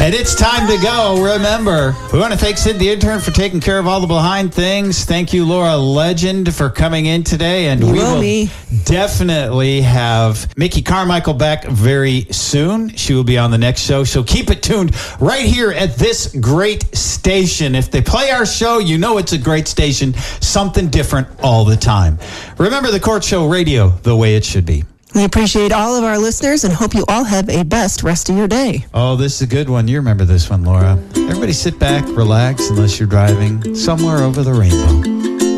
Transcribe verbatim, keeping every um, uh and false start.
And it's time to go. Remember, we want to thank Sid the intern for taking care of all the behind things. Thank you, Laura Legend, for coming in today. And you we will me. definitely have Mickey Carmichael back very soon. She will be on the next show. So keep it tuned right here at this great station. If they play our show, you know it's a great station. Something different all the time. Remember the Court Show Radio, the way it should be. We appreciate all of our listeners and hope you all have a best rest of your day. Oh, this is a good one. You remember this one, Laura. Everybody sit back, relax, unless you're driving somewhere over the rainbow.